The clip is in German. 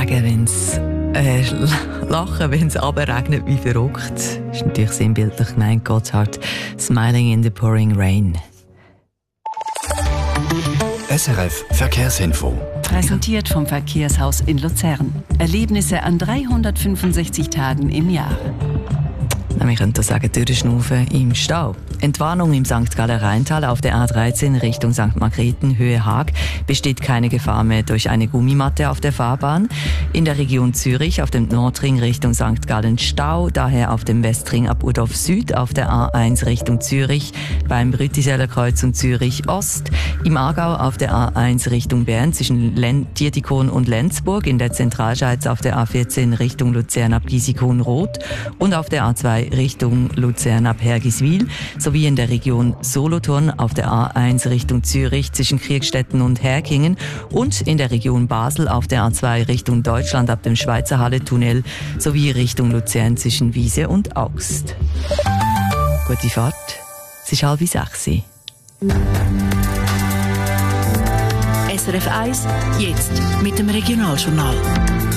sagen, wenn es lachen, wenn es runterregnet wie verrückt. Das ist natürlich sinnbildlich gemeint. Gotthard, Smiling in the Pouring Rain. SRF Verkehrsinfo. Präsentiert vom Verkehrshaus in Luzern. Erlebnisse an 365 Tagen im Jahr. Wir können sagen, durchschnaufen im Stau. Entwarnung im St. Galler Rheintal auf der A13 Richtung St. Margrethen, Höhe Haag, besteht keine Gefahr mehr durch eine Gummimatte auf der Fahrbahn. In der Region Zürich auf dem Nordring Richtung St. Gallen Stau, daher auf dem Westring ab Udorf Süd auf der A1 Richtung Zürich, beim Brütiseller Kreuz und Zürich Ost. Im Aargau auf der A1 Richtung Bern zwischen Dietikon und Lenzburg, in der Zentralschweiz auf der A14 Richtung Luzern ab Gisikon-Roth und auf der A2 Richtung Luzern ab Hergiswil, sowie in der Region Solothurn auf der A1 Richtung Zürich zwischen Kriegstetten und Herkingen und in der Region Basel auf der A2 Richtung Deutschland ab dem Schweizer Halle-Tunnel sowie Richtung Luzern zwischen Wiese und Augst. Gute Fahrt, es ist 5:30. SRF 1, jetzt mit dem Regionaljournal.